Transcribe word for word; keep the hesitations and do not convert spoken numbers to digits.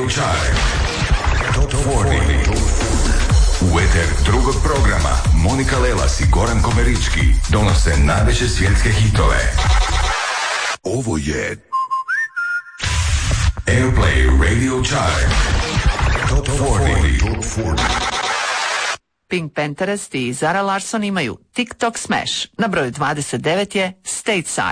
Chart. Top četrdeset. U eter drugog programa Monika Lelas i Goran Komerički donose najveće svjetske hitove. Ovo je Airplay Radio Chart. Top četrdeset. Pink Panthers i Zara Larsson imaju TikTok Smash. Na broju dvadeset devet je Stateside.